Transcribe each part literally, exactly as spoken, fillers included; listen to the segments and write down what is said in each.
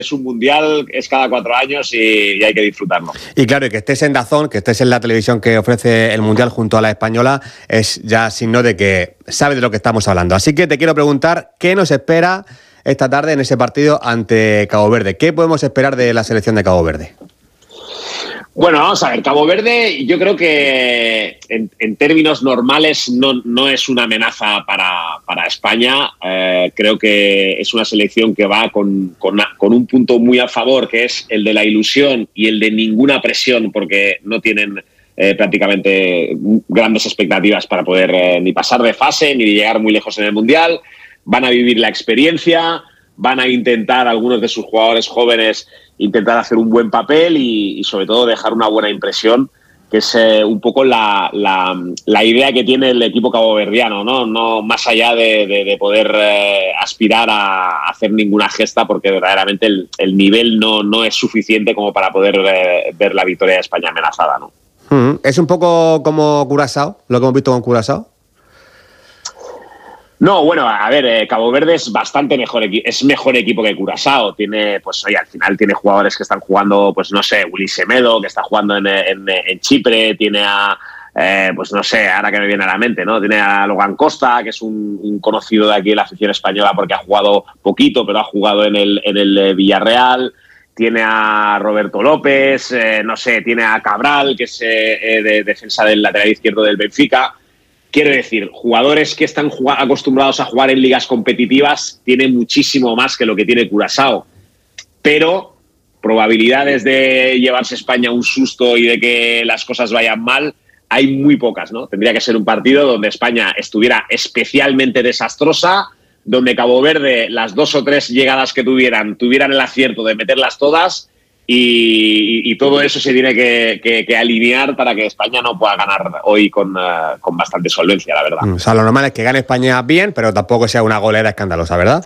es un mundial, es cada cuatro años y, y hay que disfrutarlo. Y claro, y que estés en DAZN, que estés en la televisión que ofrece el mundial junto a la española, es ya signo de que sabes de lo que estamos hablando. Así que te quiero preguntar, ¿qué nos espera esta tarde en ese partido ante Cabo Verde? ¿Qué podemos esperar de la selección de Cabo Verde? Bueno, vamos a ver, Cabo Verde yo creo que en, en términos normales no, no es una amenaza para, para España. Eh, creo que es una selección que va con, con, con un punto muy a favor, que es el de la ilusión y el de ninguna presión, porque no tienen eh, prácticamente grandes expectativas para poder eh, ni pasar de fase ni llegar muy lejos en el Mundial. Van a vivir la experiencia, van a intentar algunos de sus jugadores jóvenes intentar hacer un buen papel y, y sobre todo dejar una buena impresión, que es eh, un poco la, la, la idea que tiene el equipo caboverdiano, ¿no? No más allá de, de, de poder eh, aspirar a hacer ninguna gesta, porque verdaderamente el, el nivel no, no es suficiente como para poder eh, ver la victoria de España amenazada, ¿no? Mm-hmm. ¿Es un poco como Curazao, lo que hemos visto con Curazao? No, bueno, a ver, eh, Cabo Verde es bastante mejor, equi- es mejor equipo que Curazao. Tiene, pues oye, al final tiene jugadores que están jugando, pues no sé, Willy Semedo, que está jugando en, en, en Chipre, tiene a, eh, pues no sé, ahora que me viene a la mente, ¿no? Tiene a Logan Costa, que es un, un conocido de aquí de la afición española porque ha jugado poquito, pero ha jugado en el, en el eh, Villarreal. Tiene a Roberto López, eh, no sé, tiene a Cabral, que es eh, eh, de defensa del lateral izquierdo del Benfica. Quiero decir, jugadores que están acostumbrados a jugar en ligas competitivas tienen muchísimo más que lo que tiene Curazao. Pero probabilidades de llevarse España un susto y de que las cosas vayan mal hay muy pocas, ¿no? Tendría que ser un partido donde España estuviera especialmente desastrosa, donde Cabo Verde, las dos o tres llegadas que tuvieran, tuvieran el acierto de meterlas todas. Y, y, y todo eso se tiene que, que, que alinear para que España no pueda ganar hoy con, uh, con bastante solvencia, la verdad. O sea, lo normal es que gane España bien, pero tampoco sea una golera escandalosa, ¿verdad?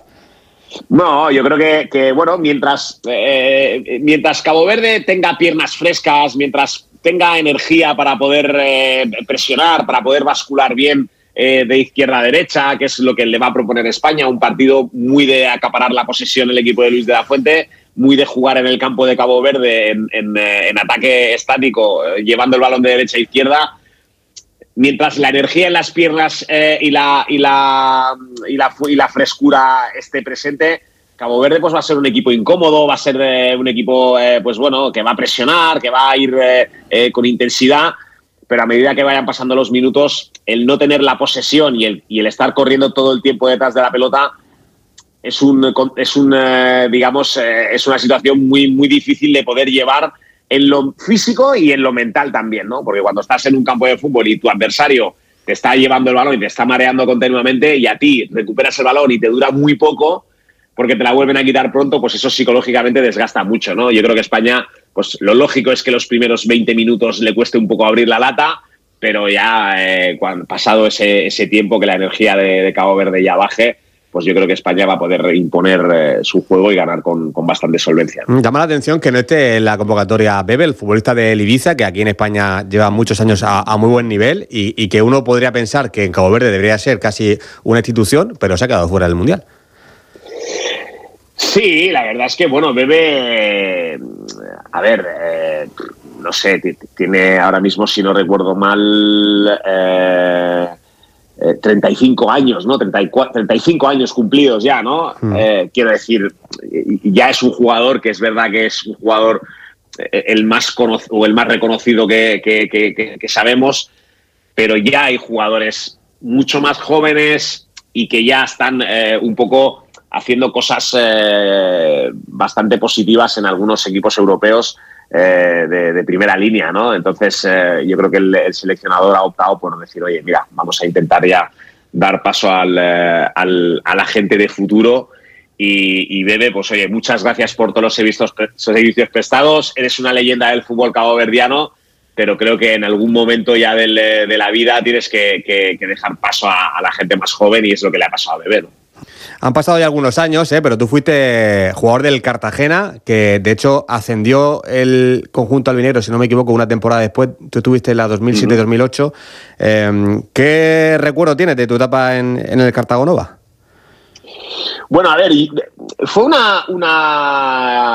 No, yo creo que, que bueno, mientras, eh, mientras Cabo Verde tenga piernas frescas, mientras tenga energía para poder eh, presionar, para poder bascular bien eh, de izquierda a derecha, que es lo que le va a proponer España, un partido muy de acaparar la posesión el equipo de Luis de la Fuente, muy de jugar en el campo de Cabo Verde en, en, en ataque estático, llevando el balón de derecha a izquierda. Mientras la energía en las piernas eh, y, la, y, la, y, la, y la frescura esté presente, Cabo Verde pues va a ser un equipo incómodo, va a ser eh, un equipo eh, pues bueno, que va a presionar, que va a ir eh, eh, con intensidad, pero a medida que vayan pasando los minutos, el no tener la posesión y el, y el estar corriendo todo el tiempo detrás de la pelota es un, es un eh, digamos, eh, es una situación muy, muy difícil de poder llevar en lo físico y en lo mental también, ¿no? Porque cuando estás en un campo de fútbol y tu adversario te está llevando el balón y te está mareando continuamente y a ti recuperas el balón y te dura muy poco porque te la vuelven a quitar pronto, pues eso psicológicamente desgasta mucho, ¿no? Yo creo que España, pues lo lógico es que los primeros veinte minutos le cueste un poco abrir la lata, pero ya eh, cuando, pasado ese, ese tiempo que la energía de, de Cabo Verde ya baje, pues yo creo que España va a poder imponer eh, su juego y ganar con, con bastante solvencia, ¿no? Llama la atención que no esté en la convocatoria Bebe, el futbolista del Ibiza, que aquí en España lleva muchos años a, a muy buen nivel y, y que uno podría pensar que en Cabo Verde debería ser casi una institución, pero se ha quedado fuera del Mundial. Sí, la verdad es que, bueno, Bebe, a ver, eh, no sé, tiene ahora mismo, si no recuerdo mal... Eh, Eh, treinta y cinco años, ¿no? treinta y cuatro, treinta y cinco años cumplidos ya, ¿no? Mm. Eh, quiero decir, ya es un jugador que es verdad que es un jugador eh, el más cono- o el más reconocido que, que, que, que sabemos, pero ya hay jugadores mucho más jóvenes y que ya están eh, un poco haciendo cosas eh, bastante positivas en algunos equipos europeos Eh, de, de primera línea, ¿no? Entonces eh, yo creo que el, el seleccionador ha optado por decir, oye, mira, vamos a intentar ya dar paso al, eh, al, a la gente de futuro y, y Bebe, pues oye, muchas gracias por todos los servicios, servicios prestados, eres una leyenda del fútbol caboverdiano, pero creo que en algún momento ya del, de la vida tienes que, que, que dejar paso a, a la gente más joven y es lo que le ha pasado a Bebe, ¿no? Han pasado ya algunos años, ¿eh? Pero tú fuiste jugador del Cartagena, que de hecho ascendió el conjunto albinegro, si no me equivoco, una temporada después. Tú estuviste en la dos mil siete dos mil ocho. Eh, ¿Qué recuerdo tienes de tu etapa en, en el Cartagonova? Bueno, a ver, fue una, una